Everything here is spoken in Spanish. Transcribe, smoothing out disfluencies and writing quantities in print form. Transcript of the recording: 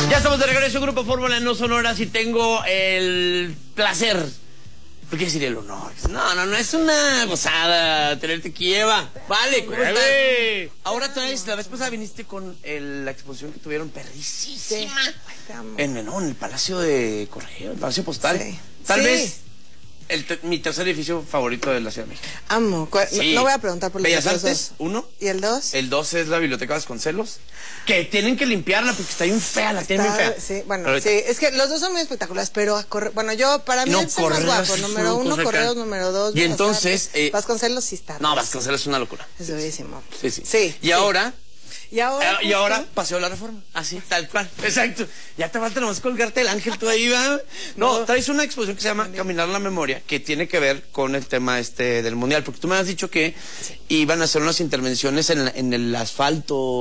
Ya estamos de regreso, Grupo Fórmula No Sonoras, y tengo el placer, ¿por qué decir el honor? No es una gozada tenerte aquí, Eva. Vale, ¿cómo estás? Ahora traes, la vez pasada viniste con la exposición que tuvieron perricísima en el Palacio de Correo, el Palacio Postal. Sí. Tal vez mi tercer edificio favorito de la Ciudad de México. Amo. Sí. No voy a preguntar por los Bellas otros Artes, dos. 1. ¿Y el 2? El 2 es la Biblioteca Vasconcelos, que tienen que limpiarla porque está bien fea, la tienen bien fea. Sí, bueno, sí, es que los dos son muy espectaculares, pero bueno, yo, para mí es el más guapo. Número 1, Correos, número 2. Y entonces... Vasconcelos sí está. No, Vasconcelos es una locura. Es durísimo. Sí. Y ahora... Y ahora Paseo la Reforma. Así, tal cual. Exacto. Ya te falta nomás colgarte el ángel tú ahí, ¿va? No, traes una exposición que se llama Caminar la Memoria, que tiene que ver con el tema del Mundial. Porque tú me has dicho que iban a hacer unas intervenciones en el asfalto.